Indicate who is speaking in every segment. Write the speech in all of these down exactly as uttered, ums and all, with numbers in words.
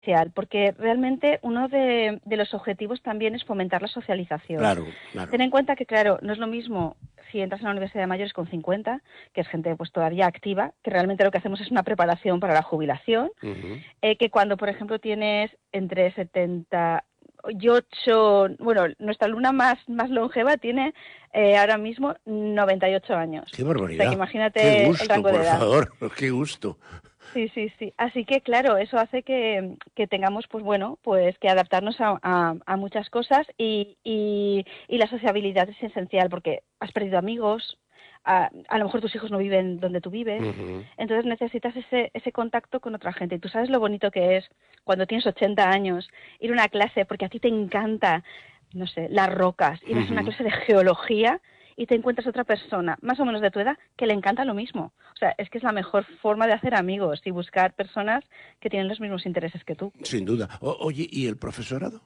Speaker 1: porque realmente uno de, de los objetivos también es fomentar la socialización.
Speaker 2: Claro, claro.
Speaker 1: Ten en cuenta que, claro, no es lo mismo si entras en la Universidad de Mayores con cincuenta, que es gente pues todavía activa, que realmente lo que hacemos es una preparación para la jubilación,
Speaker 2: Uh-huh.
Speaker 1: eh, que cuando, por ejemplo, tienes entre setenta y ocho, bueno, nuestra alumna más, más longeva tiene eh, ahora mismo noventa y ocho años.
Speaker 2: ¡Qué barbaridad!
Speaker 1: O sea, que imagínate
Speaker 2: ¡Qué gusto,
Speaker 1: el rango de
Speaker 2: por
Speaker 1: edad.
Speaker 2: favor! ¡Qué gusto!
Speaker 1: Sí, sí, sí. Así que, claro, eso hace que, que tengamos, pues bueno, pues que adaptarnos a, a, a muchas cosas y, y, y la sociabilidad es esencial porque has perdido amigos, a, a lo mejor tus hijos no viven donde tú vives,
Speaker 2: Uh-huh.
Speaker 1: entonces necesitas ese, ese contacto con otra gente. Y tú sabes lo bonito que es cuando tienes ochenta años ir a una clase porque a ti te encanta, no sé, las rocas, y vas a una
Speaker 2: Uh-huh.
Speaker 1: clase de geología y te encuentras otra persona, más o menos de tu edad, que le encanta lo mismo. O sea, es que es la mejor forma de hacer amigos y buscar personas que tienen los mismos intereses que tú.
Speaker 2: Sin duda. O- oye, ¿y el profesorado?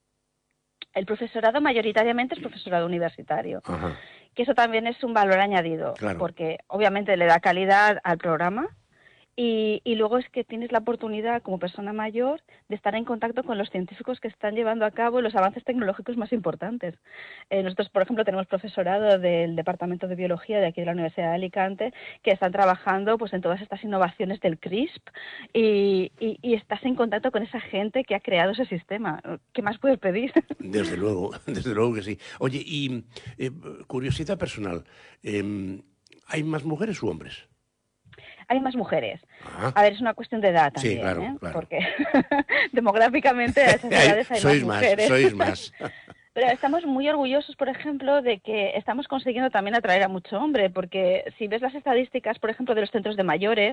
Speaker 1: El profesorado mayoritariamente es profesorado universitario,
Speaker 2: Ajá,
Speaker 1: que eso también es un valor añadido,
Speaker 2: claro.
Speaker 1: porque obviamente le da calidad al programa. Y, y luego es que tienes la oportunidad, como persona mayor, de estar en contacto con los científicos que están llevando a cabo los avances tecnológicos más importantes. Eh, nosotros, por ejemplo, tenemos profesorado del Departamento de Biología de aquí de la Universidad de Alicante que están trabajando pues, en todas estas innovaciones del CRISP y, y, y estás en contacto con esa gente que ha creado ese sistema. ¿Qué más puedes pedir?
Speaker 2: Desde luego, desde luego que sí. Oye, y eh, curiosidad personal, eh, ¿hay más mujeres u hombres?
Speaker 1: Hay más mujeres.
Speaker 2: Ajá.
Speaker 1: A ver, es una cuestión de edad
Speaker 2: Sí,
Speaker 1: también,
Speaker 2: claro,
Speaker 1: ¿eh?
Speaker 2: claro.
Speaker 1: Porque demográficamente a esas edades hay más
Speaker 2: sois más,
Speaker 1: mujeres.
Speaker 2: sois más.
Speaker 1: Pero estamos muy orgullosos, por ejemplo, de que estamos consiguiendo también atraer a mucho hombre, porque si ves las estadísticas, por ejemplo, de los centros de mayores,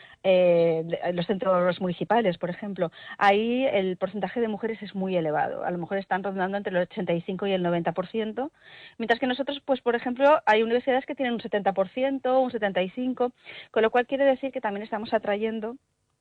Speaker 1: eh, de- los centros municipales, por ejemplo, ahí el porcentaje de mujeres es muy elevado. A lo mejor están rondando entre el ochenta y cinco y el noventa por ciento, mientras que nosotros, pues, por ejemplo, hay universidades que tienen un setenta por ciento, un setenta y cinco por ciento, con lo cual quiere decir que también estamos atrayendo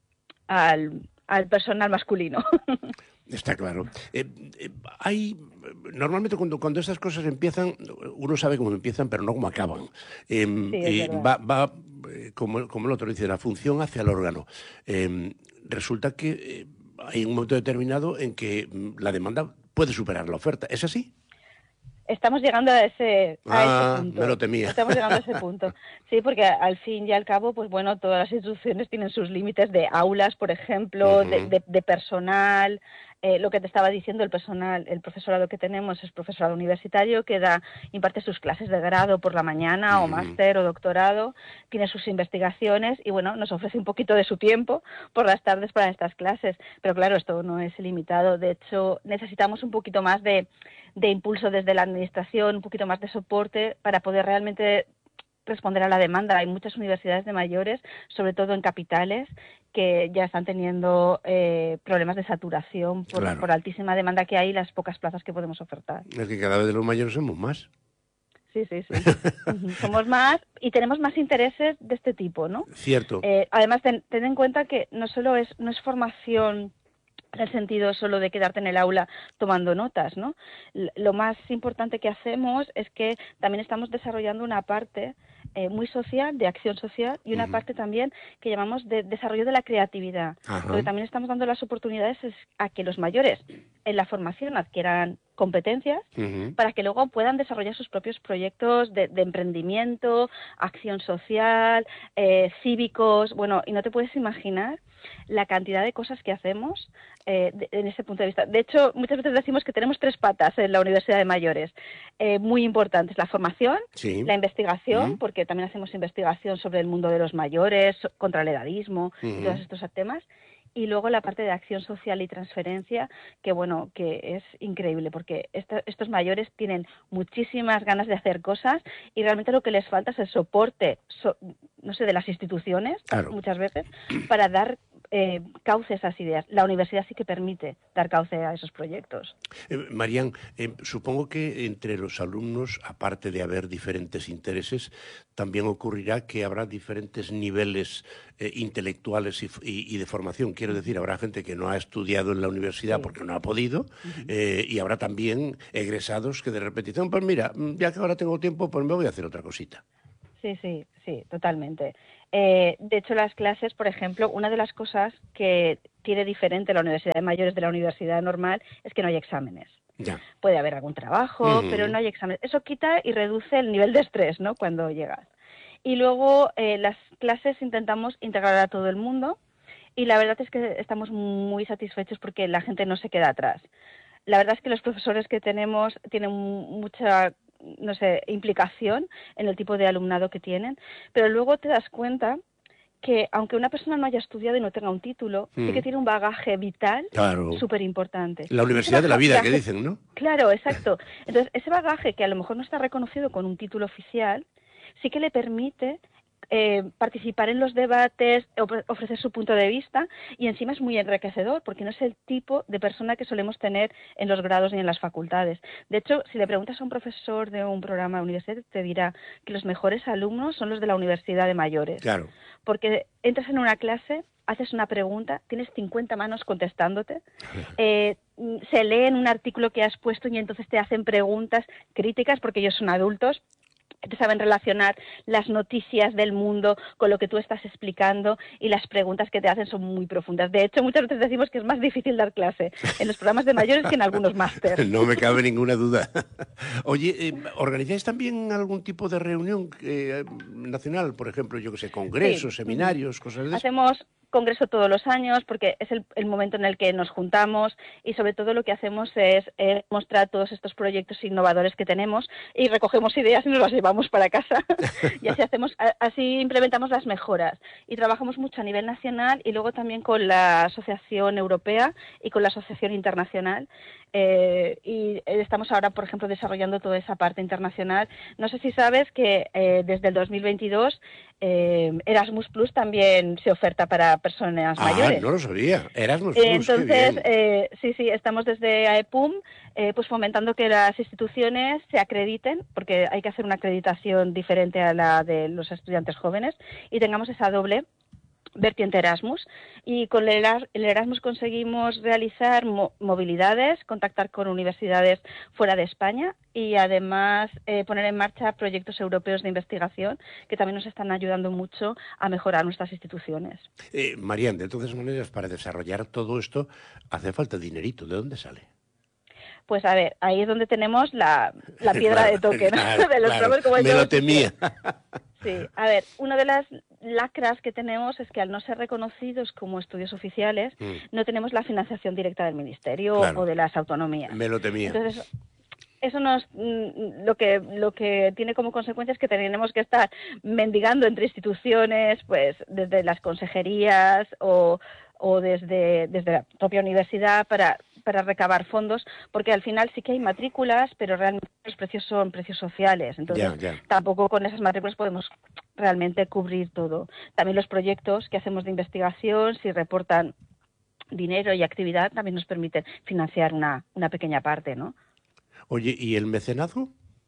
Speaker 1: al, al personal masculino.
Speaker 2: Está claro. Eh, eh, hay normalmente cuando, cuando estas cosas empiezan, uno sabe cómo empiezan, pero no cómo acaban. Eh,
Speaker 1: Sí, es
Speaker 2: eh,
Speaker 1: verdad.
Speaker 2: va, va eh, como, como el otro dice, la función hacia el órgano. Eh, resulta que eh, hay un momento determinado en que mm, la demanda puede superar la oferta. ¿Es así?
Speaker 1: Estamos llegando a ese a ese
Speaker 2: Ah, me lo
Speaker 1: punto.
Speaker 2: temía.
Speaker 1: Estamos llegando a ese punto. Sí, porque al fin y al cabo, pues bueno, todas las instituciones tienen sus límites de aulas, por ejemplo, de,
Speaker 2: Uh-huh.
Speaker 1: de, de personal. Eh, lo que te estaba diciendo, el personal, el profesorado que tenemos es profesorado universitario que da, imparte sus clases de grado por la mañana o
Speaker 2: Uh-huh.
Speaker 1: máster o doctorado, tiene sus investigaciones y bueno, nos ofrece un poquito de su tiempo por las tardes para estas clases. Pero claro, esto no es ilimitado. De hecho, necesitamos un poquito más de de impulso desde la administración, un poquito más de soporte para poder realmente responder a la demanda. Hay muchas universidades de mayores, sobre todo en capitales, que ya están teniendo eh, problemas de saturación por,
Speaker 2: Claro.
Speaker 1: por altísima demanda que hay y las pocas plazas que podemos ofertar.
Speaker 2: Es que cada vez de los mayores somos más.
Speaker 1: Sí, sí, sí. Uh-huh. Somos más y tenemos más intereses de este tipo, ¿no?
Speaker 2: Cierto.
Speaker 1: Eh, además, ten, ten en cuenta que no solo es, no es formación en el sentido solo de quedarte en el aula tomando notas, ¿no? Lo más importante que hacemos es que también estamos desarrollando una parte eh, muy social, de acción social, y una
Speaker 2: Uh-huh.
Speaker 1: parte también que llamamos de desarrollo de la creatividad.
Speaker 2: Ajá.
Speaker 1: Lo que también estamos dando las oportunidades es a que los mayores en la formación adquieran competencias
Speaker 2: Uh-huh.
Speaker 1: para que luego puedan desarrollar sus propios proyectos de, de emprendimiento, acción social, eh, cívicos, bueno, y no te puedes imaginar la cantidad de cosas que hacemos eh, de, en ese punto de vista. De hecho, muchas veces decimos que tenemos tres patas en la Universidad de Mayores, eh, muy importantes: la formación,
Speaker 2: Sí.
Speaker 1: la investigación,
Speaker 2: Uh-huh.
Speaker 1: porque también hacemos investigación sobre el mundo de los mayores, contra el edadismo y
Speaker 2: Uh-huh.
Speaker 1: todos estos temas, y luego la parte de acción social y transferencia, que bueno, que es increíble, porque esto, estos mayores tienen muchísimas ganas de hacer cosas y realmente lo que les falta es el soporte, so, no sé, de las instituciones,
Speaker 2: Claro.
Speaker 1: muchas veces, para dar eh, cauce a esas ideas. La universidad sí que permite dar cauce a esos proyectos.
Speaker 2: Eh, Marían, eh, supongo que entre los alumnos, aparte de haber diferentes intereses, también ocurrirá que habrá diferentes niveles eh, intelectuales y, y, y de formación. Quiero decir, habrá gente que no ha estudiado en la universidad
Speaker 1: Sí.
Speaker 2: porque no ha podido,
Speaker 1: Uh-huh.
Speaker 2: eh, y habrá también egresados que de repente dicen, pues mira, ya que ahora tengo tiempo, pues me voy a hacer otra cosita.
Speaker 1: Sí, sí, sí, totalmente. Eh, de hecho, las clases, por ejemplo, una de las cosas que tiene diferente la Universidad de Mayores de la universidad normal es que no hay exámenes.
Speaker 2: Ya.
Speaker 1: Puede haber algún trabajo,
Speaker 2: Uh-huh.
Speaker 1: pero no hay exámenes. Eso quita y reduce el nivel de estrés, ¿no?, cuando llegas. Y luego eh, las clases intentamos integrar a todo el mundo y la verdad es que estamos muy satisfechos porque la gente no se queda atrás. La verdad es que los profesores que tenemos tienen mucha, no sé, implicación en el tipo de alumnado que tienen, pero luego te das cuenta que aunque una persona no haya estudiado y no tenga un título, mm. sí que tiene un bagaje vital
Speaker 2: claro.
Speaker 1: súper importante.
Speaker 2: La universidad de la vida, que dicen, ¿no?
Speaker 1: Claro, exacto. Entonces, ese bagaje que a lo mejor no está reconocido con un título oficial, sí que le permite eh, participar en los debates, ofrecer su punto de vista, y encima es muy enriquecedor porque no es el tipo de persona que solemos tener en los grados ni en las facultades. De hecho, si le preguntas a un profesor de un programa universitario, te dirá que los mejores alumnos son los de la Universidad de Mayores.
Speaker 2: Claro.
Speaker 1: Porque entras en una clase, haces una pregunta, tienes cincuenta manos contestándote, eh, se leen un artículo que has puesto y entonces te hacen preguntas críticas porque ellos son adultos, te saben relacionar las noticias del mundo con lo que tú estás explicando y las preguntas que te hacen son muy profundas. De hecho, muchas veces decimos que es más difícil dar clase en los programas de mayores que en algunos másteres.
Speaker 2: No me cabe ninguna duda. Oye, eh, ¿organizáis también algún tipo de reunión eh, nacional? Por ejemplo, yo que sé, congresos, sí. seminarios, cosas de eso.
Speaker 1: Hacemos congreso todos los años porque es el, el momento en el que nos juntamos y sobre todo lo que hacemos es eh, mostrar todos estos proyectos innovadores que tenemos y recogemos ideas y nos las llevamos para casa y así hacemos, así implementamos las mejoras y trabajamos mucho a nivel nacional y luego también con la Asociación Europea y con la Asociación Internacional eh, y estamos ahora, por ejemplo, desarrollando toda esa parte internacional. No sé si sabes que eh, desde el dos mil veintidós eh, Erasmus Plus también se oferta para personas
Speaker 2: ah,
Speaker 1: mayores.
Speaker 2: Ah, no lo sabía. Erasmus Plus,
Speaker 1: Entonces,
Speaker 2: qué bien.
Speaker 1: Eh, sí, sí, estamos desde AEPUM eh, pues fomentando que las instituciones se acrediten, porque hay que hacer una acreditación diferente a la de los estudiantes jóvenes, y tengamos esa doble vertiente Erasmus. Y con el Erasmus conseguimos realizar mo movilidades, contactar con universidades fuera de España y además eh, poner en marcha proyectos europeos de investigación que también nos están ayudando mucho a mejorar nuestras instituciones.
Speaker 2: Eh, Marian, de todas maneras, para desarrollar todo esto hace falta dinerito. ¿De dónde sale?
Speaker 1: Pues a ver, ahí es donde tenemos la, la piedra
Speaker 2: claro,
Speaker 1: de toque, ¿no?
Speaker 2: Claro,
Speaker 1: de los
Speaker 2: claro.
Speaker 1: programas, como
Speaker 2: Me lo temía.
Speaker 1: Sí, a ver, una de las lacras que tenemos es que al no ser reconocidos como estudios oficiales, mm. no tenemos la financiación directa del Ministerio claro. o de las autonomías.
Speaker 2: Me lo temía.
Speaker 1: Entonces, eso nos, lo que lo que tiene como consecuencia es que tenemos que estar mendigando entre instituciones, pues desde las consejerías o, o desde, desde la propia universidad para, para recabar fondos, porque al final sí que hay matrículas, pero realmente los precios son precios sociales. Entonces,
Speaker 2: ya, ya.
Speaker 1: tampoco con esas matrículas podemos realmente cubrir todo. También los proyectos que hacemos de investigación, si reportan dinero y actividad, también nos permiten financiar una, una pequeña parte, ¿no?
Speaker 2: Oye, ¿y el mecenazgo?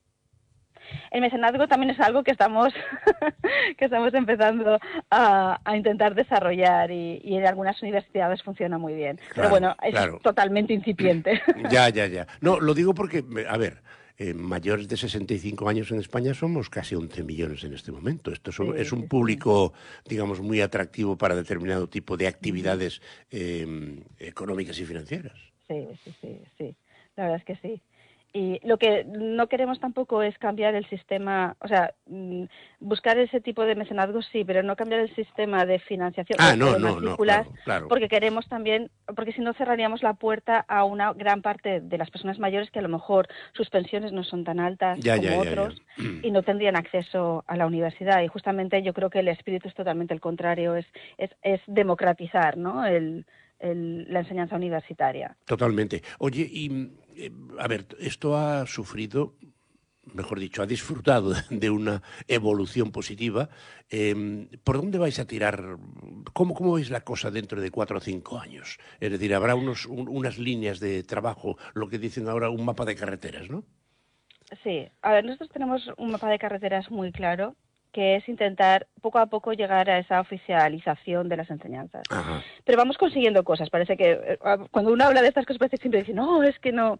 Speaker 1: El mecenazgo también es algo que estamos que estamos empezando a, a intentar desarrollar y, y en algunas universidades funciona muy bien. Claro, pero bueno, es
Speaker 2: claro.
Speaker 1: totalmente incipiente.
Speaker 2: Ya, ya, ya. No, lo digo porque, a ver, eh, mayores de sesenta y cinco años en España somos casi once millones en este momento. Esto es, sí, es un sí, público, sí. digamos, muy atractivo para determinado tipo de actividades eh, económicas y financieras.
Speaker 1: Sí, sí, sí, sí. La verdad es que sí. Y lo que no queremos tampoco es cambiar el sistema, o sea, buscar ese tipo de mecenazgo sí, pero no cambiar el sistema de financiación
Speaker 2: ah,
Speaker 1: o
Speaker 2: no,
Speaker 1: de
Speaker 2: no,
Speaker 1: matrículas,
Speaker 2: no, claro, claro.
Speaker 1: porque queremos también, porque si no cerraríamos la puerta a una gran parte de las personas mayores que a lo mejor sus pensiones no son tan altas
Speaker 2: ya,
Speaker 1: como
Speaker 2: ya,
Speaker 1: otros
Speaker 2: ya, ya.
Speaker 1: y no tendrían acceso a la universidad. Y justamente yo creo que el espíritu es totalmente el contrario, es, es, es democratizar, ¿no?, el, el, la enseñanza universitaria.
Speaker 2: Totalmente. Oye, y eh, a ver, esto ha sufrido, mejor dicho, ha disfrutado de una evolución positiva. Eh, ¿Por dónde vais a tirar? ¿Cómo, ¿Cómo veis la cosa dentro de cuatro o cinco años? Es decir, habrá unos, un, unas líneas de trabajo, lo que dicen ahora un mapa de carreteras, ¿no?
Speaker 1: Sí, a ver, nosotros tenemos un mapa de carreteras muy claro, que es intentar poco a poco llegar a esa oficialización de las enseñanzas.
Speaker 2: Ajá.
Speaker 1: Pero vamos consiguiendo cosas. Parece que eh, cuando uno habla de estas cosas parece que siempre dice, no, es que no.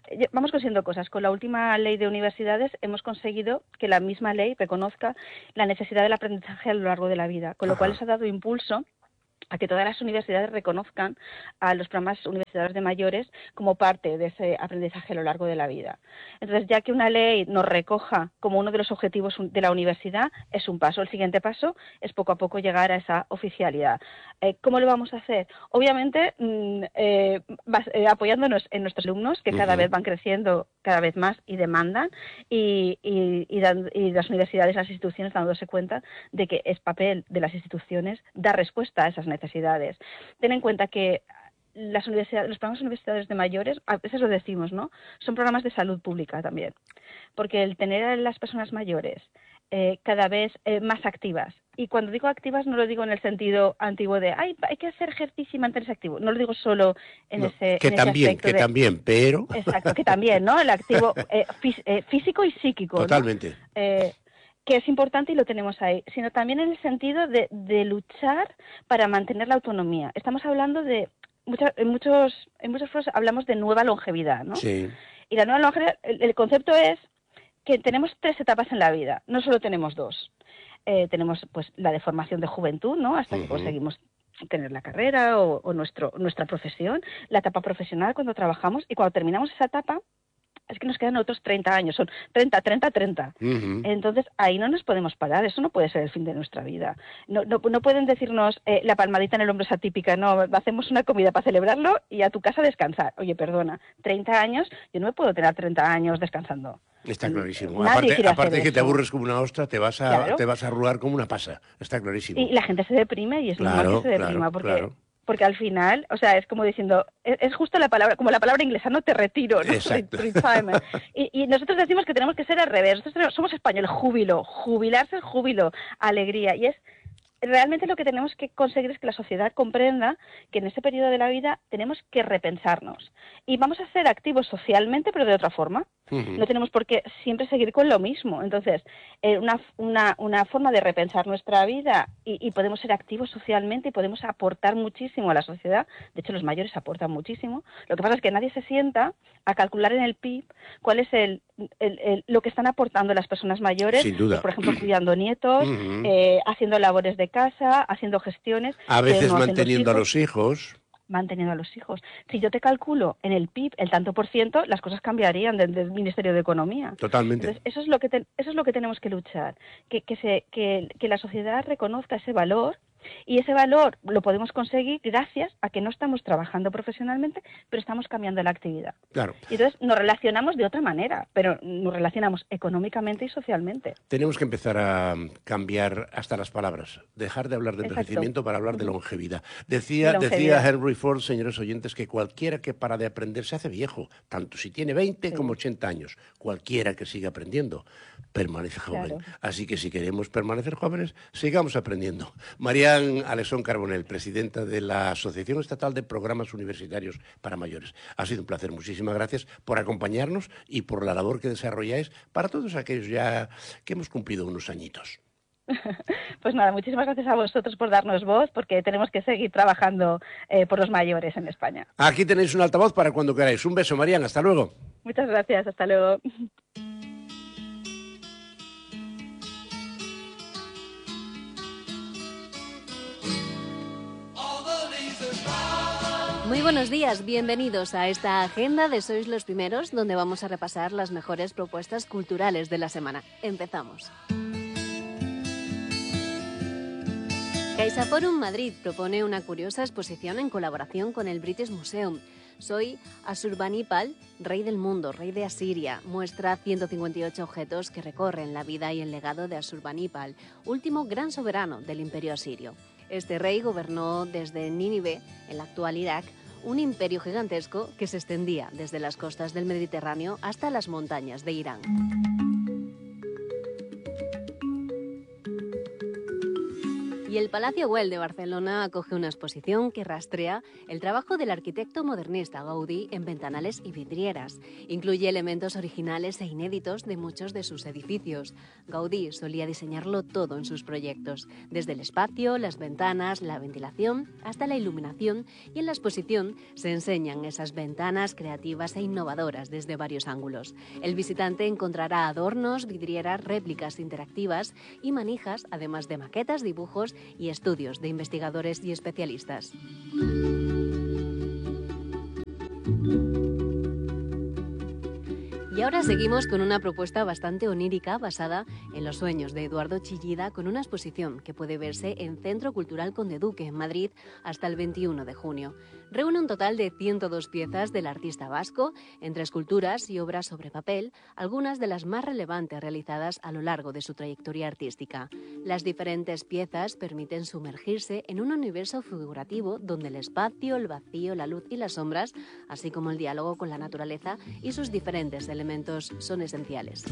Speaker 1: vamos consiguiendo cosas. Con la última ley de universidades hemos conseguido que la misma ley reconozca la necesidad del aprendizaje a lo largo de la vida, con lo Ajá. cual eso ha dado impulso a que todas las universidades reconozcan a los programas universitarios de mayores como parte de ese aprendizaje a lo largo de la vida. Entonces, ya que una ley nos recoja como uno de los objetivos de la universidad, es un paso. El siguiente paso es poco a poco llegar a esa oficialidad. Eh, ¿Cómo lo vamos a hacer? Obviamente, mmm, eh, eh, apoyándonos en nuestros alumnos, que cada uh-huh. vez van creciendo cada vez más y demandan, y, y, y, dan, y las universidades, las instituciones dándose cuenta de que es papel de las instituciones dar respuesta a esas necesidades. Ten en cuenta que las universidades, los programas universitarios de mayores, a veces lo decimos, ¿no? Son programas de salud pública también, porque el tener a las personas mayores eh, cada vez eh, más activas, y cuando digo activas no lo digo en el sentido antiguo de ay, hay que hacer ejercicio y mantenerse activo, no lo digo solo en
Speaker 2: no,
Speaker 1: ese
Speaker 2: que
Speaker 1: en
Speaker 2: también,
Speaker 1: ese aspecto
Speaker 2: que
Speaker 1: de,
Speaker 2: también, pero
Speaker 1: exacto, que también, ¿no? El activo eh, fí, eh, físico y psíquico,
Speaker 2: totalmente.
Speaker 1: ¿no? Eh, que es importante y lo tenemos ahí, sino también en el sentido de, de luchar para mantener la autonomía. Estamos hablando de muchas, en muchos en muchos foros hablamos de nueva longevidad, ¿no?
Speaker 2: Sí.
Speaker 1: Y la nueva longevidad, el, el concepto es que tenemos tres etapas en la vida, no solo tenemos dos. Eh, tenemos pues la de formación de juventud, ¿no? Hasta uh-huh. que conseguimos tener la carrera o, o nuestro nuestra profesión, la etapa profesional cuando trabajamos, y cuando terminamos esa etapa es que nos quedan otros treinta años, son treinta, treinta, treinta. Uh-huh. Entonces, ahí no nos podemos parar, eso no puede ser el fin de nuestra vida. No, no, no pueden decirnos eh, la palmadita en el hombro es atípica, no, hacemos una comida para celebrarlo y a tu casa a descansar. Oye, perdona, treinta años, yo no me puedo tener treinta años descansando.
Speaker 2: Está clarísimo. Nadie aparte aparte que eso. Te aburres como una ostra, te vas a claro. te vas a arrugar como una pasa. Está clarísimo.
Speaker 1: Y la gente se deprime y es
Speaker 2: claro,
Speaker 1: normal que se deprima
Speaker 2: claro,
Speaker 1: porque...
Speaker 2: Claro.
Speaker 1: Porque al final, o sea, es como diciendo, es, es justo la palabra, como la palabra inglesa, no te retiro, ¿no?
Speaker 2: Exacto.
Speaker 1: Retirement. Y, y nosotros decimos que tenemos que ser al revés. Nosotros tenemos, somos españoles, júbilo, jubilarse es júbilo, alegría. Y es realmente lo que tenemos que conseguir es que la sociedad comprenda que en ese periodo de la vida tenemos que repensarnos. Y vamos a ser activos socialmente, pero de otra forma. Uh-huh. No tenemos por qué siempre seguir con lo mismo. Entonces, eh, una, una, una forma de repensar nuestra vida y, y podemos ser activos socialmente y podemos aportar muchísimo a la sociedad. De hecho, los mayores aportan muchísimo. Lo que pasa es que nadie se sienta a calcular en el P I B cuál es el, el, el, lo que están aportando las personas mayores.
Speaker 2: Sin duda.
Speaker 1: Pues, por ejemplo, cuidando nietos, uh-huh. eh, haciendo labores de casa, haciendo gestiones.
Speaker 2: A veces
Speaker 1: no
Speaker 2: manteniendo
Speaker 1: los
Speaker 2: a los hijos.
Speaker 1: Manteniendo a los hijos. Si yo te calculo en el P I B el tanto por ciento, las cosas cambiarían desde el Ministerio de Economía.
Speaker 2: Totalmente.
Speaker 1: Entonces, eso es lo que te, eso es lo que tenemos que luchar, que, que, se, que, que la sociedad reconozca ese valor. Y ese valor lo podemos conseguir gracias a que no estamos trabajando profesionalmente, pero estamos cambiando la actividad.
Speaker 2: Claro.
Speaker 1: Y entonces nos relacionamos de otra manera, pero nos relacionamos económicamente y socialmente.
Speaker 2: Tenemos que empezar a cambiar hasta las palabras, dejar de hablar de envejecimiento para hablar de longevidad. Decía, de longevidad. Decía Henry Ford, señores oyentes, que cualquiera que para de aprender se hace viejo, tanto si tiene veinte sí. como ochenta años. Cualquiera que siga aprendiendo permanece joven. Claro. Así que si queremos permanecer jóvenes, sigamos aprendiendo. María Alessón Carbonell, presidenta de la Asociación Estatal de Programas Universitarios para Mayores. Ha sido un placer. Muchísimas gracias por acompañarnos y por la labor que desarrolláis para todos aquellos ya que hemos cumplido unos añitos.
Speaker 1: Pues nada, muchísimas gracias a vosotros por darnos voz, porque tenemos que seguir trabajando eh, por los mayores en España.
Speaker 2: Aquí tenéis un altavoz para cuando queráis. Un beso, Marian. Hasta luego.
Speaker 1: Muchas gracias. Hasta luego.
Speaker 3: Muy buenos días, bienvenidos a esta agenda de Sois los Primeros, donde vamos a repasar las mejores propuestas culturales de la semana. Empezamos. CaixaForum Madrid propone una curiosa exposición en colaboración con el British Museum. Soy Asurbanipal, rey del mundo, rey de Asiria. Muestra ciento cincuenta y ocho objetos que recorren la vida y el legado de Asurbanipal, último gran soberano del imperio asirio. Este rey gobernó desde Nínive, en la actual Irak, un imperio gigantesco que se extendía desde las costas del Mediterráneo hasta las montañas de Irán. Y el Palacio Güell de Barcelona acoge una exposición que rastrea el trabajo del arquitecto modernista Gaudí en ventanales y vidrieras. Incluye elementos originales e inéditos de muchos de sus edificios. Gaudí solía diseñarlo todo en sus proyectos, desde el espacio, las ventanas, la ventilación, hasta la iluminación, y en la exposición se enseñan esas ventanas creativas e innovadoras desde varios ángulos. El visitante encontrará adornos, vidrieras, réplicas interactivas y manijas, además de maquetas, dibujos y estudios de investigadores y especialistas. Y ahora seguimos con una propuesta bastante onírica basada en los sueños de Eduardo Chillida, con una exposición que puede verse en Centro Cultural Conde Duque, en Madrid, hasta el veintiuno de junio. Reúne un total de ciento dos piezas del artista vasco, entre esculturas y obras sobre papel, algunas de las más relevantes realizadas a lo largo de su trayectoria artística. Las diferentes piezas permiten sumergirse en un universo figurativo donde el espacio, el vacío, la luz y las sombras, así como el diálogo con la naturaleza y sus diferentes elementos, son esenciales.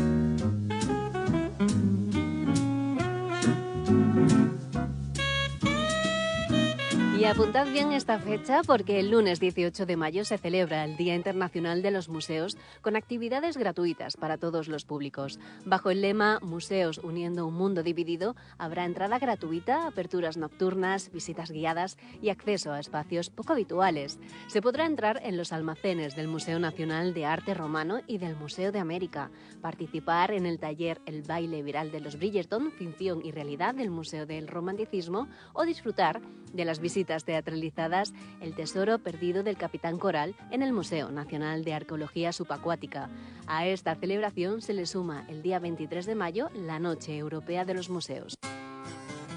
Speaker 3: Y apuntad bien esta fecha, porque el lunes dieciocho de mayo se celebra el Día Internacional de los Museos, con actividades gratuitas para todos los públicos. Bajo el lema Museos uniendo un mundo dividido, habrá entrada gratuita, aperturas nocturnas, visitas guiadas y acceso a espacios poco habituales. Se podrá entrar en los almacenes del Museo Nacional de Arte Romano y del Museo de América, participar en el taller El baile viral de los Bridgerton, ficción y realidad del Museo del Romanticismo, o disfrutar de las visitas teatralizadas El tesoro perdido del Capitán Coral en el Museo Nacional de Arqueología Subacuática. A esta celebración se le suma el día veintitrés de mayo la Noche Europea de los Museos.